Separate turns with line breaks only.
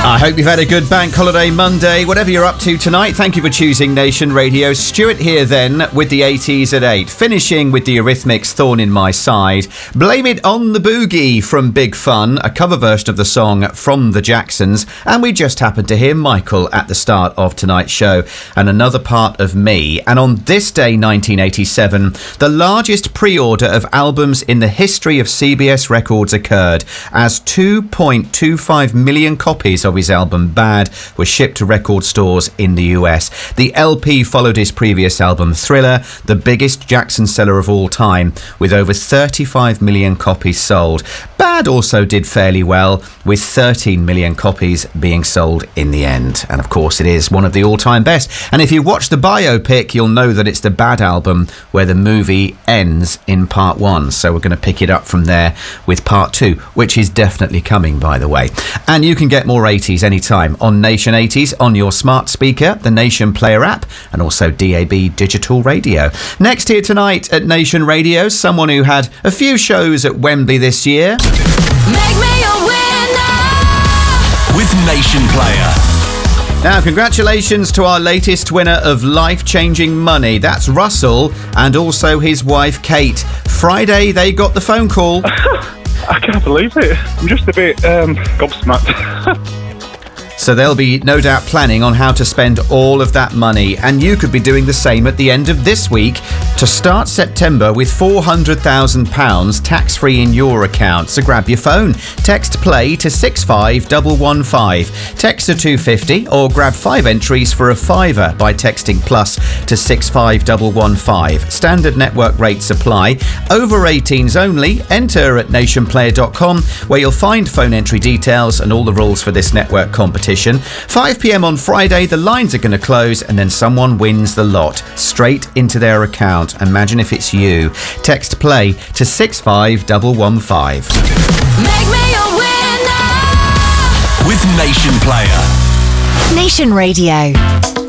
I hope you've had a good bank holiday Monday, whatever you're up to tonight. Thank you for choosing Nation Radio. Stuart here then with the 80s at 8, finishing with the Eurythmics' Thorn in My Side. Blame It on the Boogie from Big Fun, a cover version of the song from the Jacksons. And we just happened to hear Michael at the start of tonight's show, and Another Part of Me. And on this day, 1987, the largest pre-order of albums in the history of CBS Records occurred, as 2.25 million copies of his album Bad was shipped to record stores in the US. The LP followed his previous album Thriller, the biggest Jackson seller of all time, with over 35 million copies sold. Bad also did fairly well, with 13 million copies being sold in the end. And of course it is one of the all-time best. And if you watch the biopic, you'll know that it's the Bad album where the movie ends in part 1. So we're going to pick it up from there with part 2, which is definitely coming, by the way. And you can get more 80s anytime on Nation 80s on your smart speaker, the Nation Player app, and also DAB digital radio. Next here tonight at Nation Radio, someone who had a few shows at Wembley this year.
Make me a winner
with Nation Player.
Now, congratulations to our latest winner of life-changing money. That's Russell and also his wife, Kate. Friday, they got the phone call.
I can't believe it. I'm just a bit gobsmacked.
So they'll be no doubt planning on how to spend all of that money, and you could be doing the same at the end of this week to start September with £400,000 tax-free in your account. So grab your phone, text play to 65115, text to 250 or grab 5 entries for a £5 by texting plus to 65115. Standard network rates apply. Over 18s only. Enter at nationplayer.com where you'll find phone entry details and all the rules for this network competition. 5 p.m. on Friday, the lines are going to close and then someone wins the lot straight into their account. Imagine if it's you. Text play to 65115.
Make me a winner
with Nation Player.
Nation Radio.